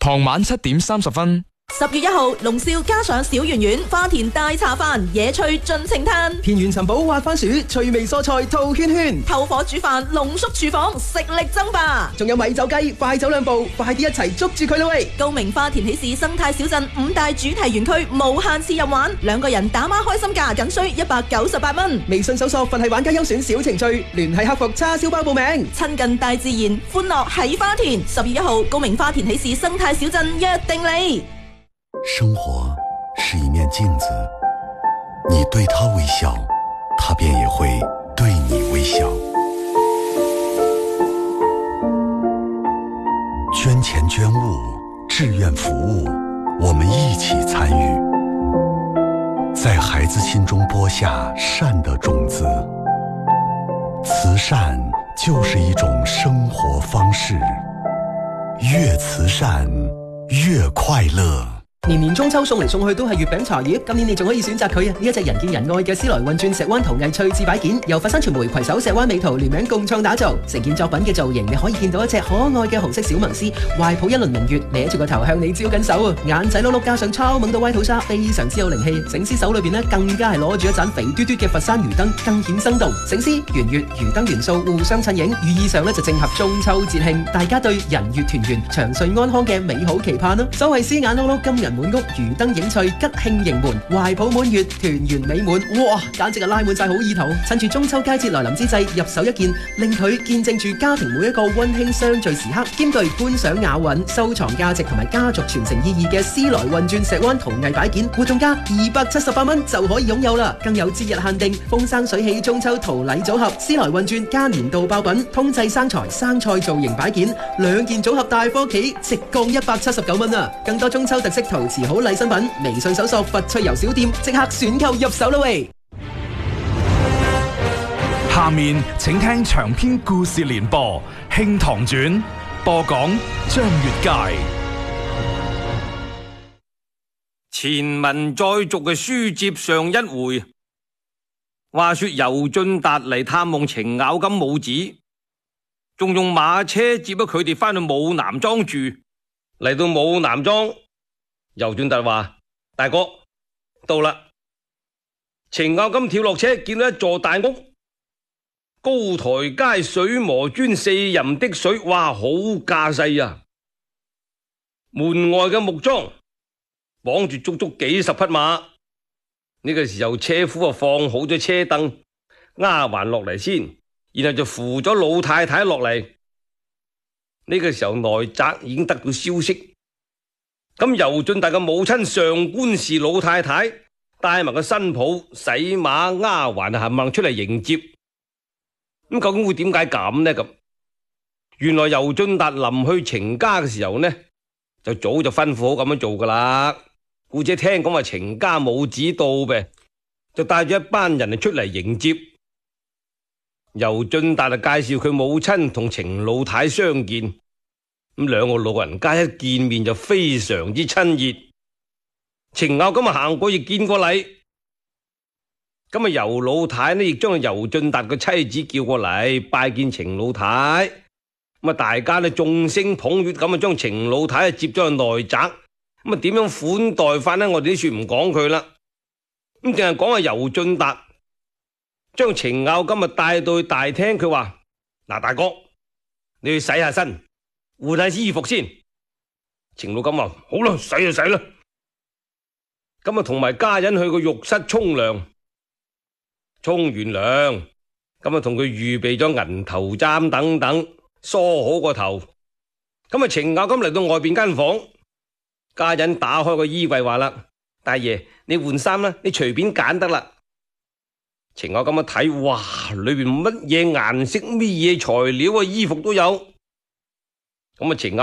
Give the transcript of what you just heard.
傍晚7:30。 10月1號，龍少加上小圓圓花田大茶飯，野趣盡情嘆， 田園尋寶滑番薯，趣味蔬菜套圈圈， 透火煮飯，濃縮廚房，食力爭霸。 仲有米酒雞，快走兩步，快啲一齊捉住佢啦喂！ 高明花田喜事生態小鎮5大主題園區無限次任玩，2個人打孖開心價僅需198蚊。 微信搜索佛系玩家優選小程序，聯繫客服叉燒包報名。 親近大自然，歡樂喺花田。10月1號，高明花田喜事生態小鎮約定你。 生活是一面鏡子，你對他微笑，他便也會對你微笑。捐錢捐物，志願服務，我們一起參與，在孩子心中播下善的種子。慈善就是一種生活方式，越慈善越快樂。 年年中秋送嚟送去都係月餅茶葉，今年你仲可以選擇佢啊！呢一隻人見人愛嘅獅來運轉石灣陶藝趣致擺件，由佛山傳媒攜手石灣美圖聯名共創打造，成件作品嘅造型，你可以見到一隻可愛嘅紅色小萌獅，懷抱一輪明月，歪住個頭向你招緊手啊！眼仔碌碌加上超萌到歪土沙，非常之有靈氣。醒獅手裏邊呢，更加係攞住一盞肥嘟嘟嘅佛山魚燈，更顯生動。醒獅、圓月、魚燈元素互相襯影，寓意上呢就正合中秋節慶，大家對人月團圓、長歲安康嘅美好期盼啦！所謂獅眼碌碌，金人滿屋，魚燈影翠，吉慶迎門，懷抱滿月，團圓美滿。哇，簡直係拉滿晒好意頭！趁住中秋佳節來臨之際，入手一件，令佢見證住家庭每一個溫馨相聚時刻，兼具觀賞雅韻、收藏價值同埋家族傳承意義嘅獅來運轉石灣陶藝擺件，活動價278蚊就可以擁有啦！更有節日限定風生水起中秋陶禮組合，獅來運轉加年度爆品，通濟生財生菜造型擺件，2件組合大科企，直降179蚊啊！更多中秋特色陶瓷好禮新品，微信搜索佛趣遊小店，即刻選購入手啦喂！ 下面請聽長篇故事連播《慶堂傳》，播講張月佳。 前文再續嘅書接上一回，話說尤俊達嚟探望程咬金母子，仲用馬車接咗佢哋返去武南莊住。嚟到武南莊，尤俊達話：大哥到啦。程咬金跳落車，見到一座大屋，高台階，水磨磚，4人的水，哇，好架勢啊！門外嘅木樁綁住足足幾十匹馬。呢個時候，車夫放好咗車凳，丫鬟落嚟先，然後就扶咗老太太落嚟。呢個時候，內宅已經得到消息，咁尤俊達嘅母親上官氏老太太帶埋個新抱、洗馬、丫鬟冚唪唥出嚟迎接。咁究竟會點解咁呢？咁原來尤俊達臨去程家嘅時候呢，就早就吩咐好咁樣做噶啦。姑姐聽講話程家母子到唄，就帶咗一班人出嚟迎接。尤俊達就介紹佢母親同程老太相見，咁兩個老人家一見面就非常之親熱。程咬金行過亦見過禮，咁尤老太呢亦將尤俊達嘅妻子叫過嚟拜見程老太，咁大家呢眾聲捧月咁將程老太接咗去內宅，咁點樣款待法呢？我哋都算唔講佢啦，咁淨係講尤俊達將程咬金帶到去大廳，佢話：嗱，大哥，你去洗下身，換下衣服先。程咬金話：好啦，洗就洗啦。咁同埋家人去個浴室沖涼，沖完涼，咁同佢預備咗銀頭簪等等，梳好個頭。咁程咬金嚟到外邊間房，家人打開個衣櫃話啦：大爺，你換衫啦，你隨便揀得啦。程咬金一睇，哇，裏邊乜嘢顏色、乜嘢材料啊，衣服都有。咁程咬